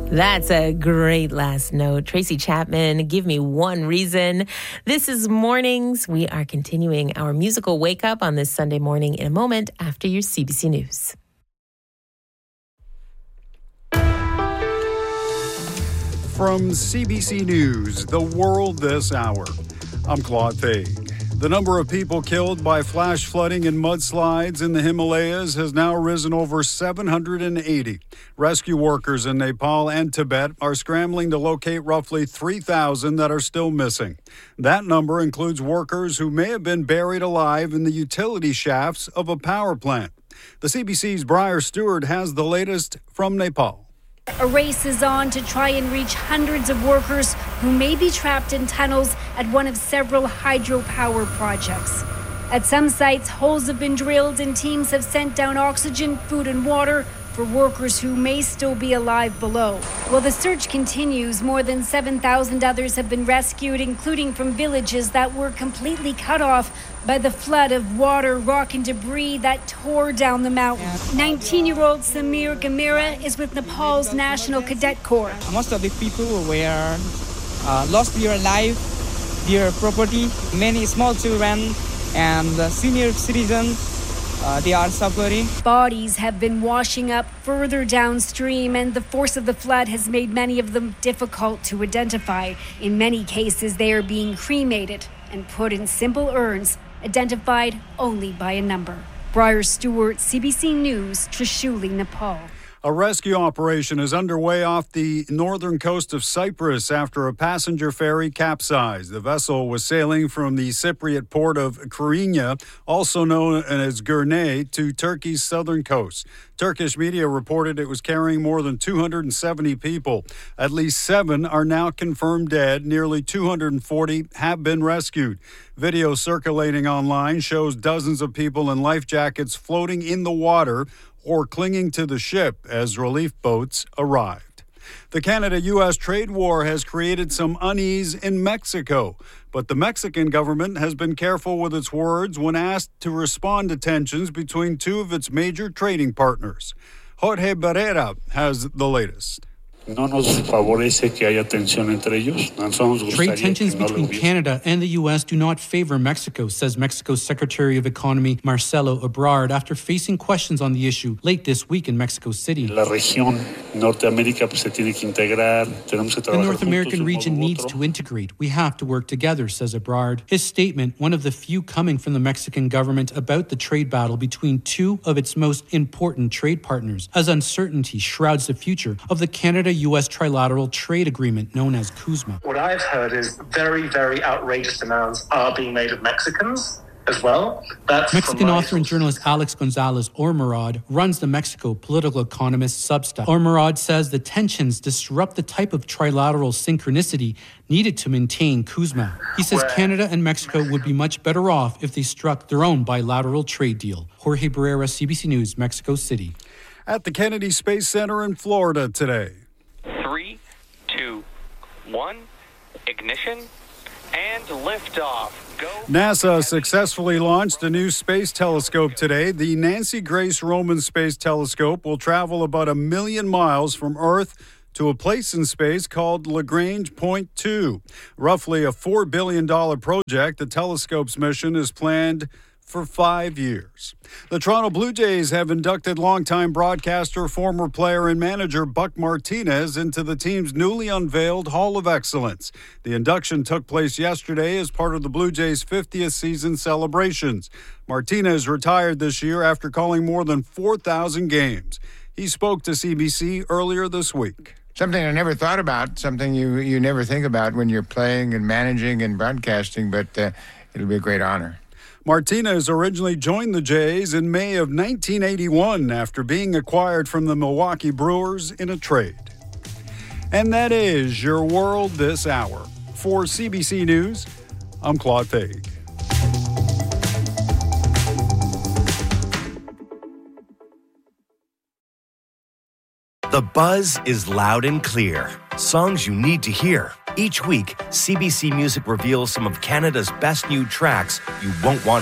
That's a great last note. Tracy Chapman, Give Me One Reason. This is Mornings. We are continuing our musical wake up on this Sunday morning in a moment after your CBC News. From CBC News, The World This Hour, I'm Claude Faig. The number of people killed by flash flooding and mudslides in the Himalayas has now risen over 780. Rescue workers in Nepal and Tibet are scrambling to locate roughly 3,000 that are still missing. That number includes workers who may have been buried alive in the utility shafts of a power plant. The CBC's Briar Stewart has the latest from Nepal. A race is on to try and reach hundreds of workers who may be trapped in tunnels at one of several hydropower projects. At some sites, holes have been drilled and teams have sent down oxygen, food and water for workers who may still be alive below. While the search continues, more than 7,000 others have been rescued, including from villages that were completely cut off by the flood of water, rock and debris that tore down the mountain. 19-year-old Samir Gamera is with Nepal's National Cadet Corps. Most of the people were lost their life, their property. Many small children and senior citizens, they are suffering. Bodies have been washing up further downstream, and the force of the flood has made many of them difficult to identify. In many cases, they are being cremated and put in simple urns, identified only by a number. Briar Stewart, CBC News, Trishuli, Nepal. A rescue operation is underway off the northern coast of Cyprus after a passenger ferry capsized. The vessel was sailing from the Cypriot port of Kyrenia, also known as Gurney, to Turkey's southern coast. Turkish media reported it was carrying more than 270 people. At least 7 are now confirmed dead. Nearly 240 have been rescued. Video circulating online shows dozens of people in life jackets floating in the water or clinging to the ship as relief boats arrived. The Canada-U.S. trade war has created some unease in Mexico, but the Mexican government has been careful with its words when asked to respond to tensions between two of its major trading partners. Jorge Barrera has the latest. Trade tensions between Canada and the U.S. do not favor Mexico, says Mexico's Secretary of Economy Marcelo Ebrard after facing questions on the issue late this week in Mexico City. The North American region needs to integrate. We have to work together, says Ebrard. His statement, one of the few coming from the Mexican government about the trade battle between two of its most important trade partners, as uncertainty shrouds the future of the Canada-U.S. trilateral trade agreement known as CUSMA. What I've heard is very, very outrageous demands are being made of Mexicans as well. Mexican author and journalist Alex Gonzalez Ormerod runs the Mexico Political Economist Substack. Ormerod says the tensions disrupt the type of trilateral synchronicity needed to maintain CUSMA. He says Canada and Mexico would be much better off if they struck their own bilateral trade deal. Jorge Barrera, CBC News, Mexico City. At the Kennedy Space Center in Florida today. 3, 2, 1, ignition, and liftoff. Go. NASA successfully launched a new space telescope today. The Nancy Grace Roman Space Telescope will travel about 1 million miles from Earth to a place in space called Lagrange Point 2. Roughly a $4 billion project, the telescope's mission is planned for 5 years. The Toronto Blue Jays have inducted longtime broadcaster, former player and manager Buck Martinez into the team's newly unveiled Hall of Excellence. The induction took place yesterday as part of the Blue Jays' 50th season celebrations. Martinez retired this year after calling more than 4,000 games. He spoke to CBC earlier this week. Something I never thought about, something you never think about when you're playing and managing and broadcasting, but it'll be a great honor. Martinez originally joined the Jays in May of 1981 after being acquired from the Milwaukee Brewers in a trade. And that is your world this hour. For CBC News, I'm Claude Faig. The buzz is loud and clear. Songs you need to hear. Each week, CBC Music reveals some of Canada's best new tracks you won't want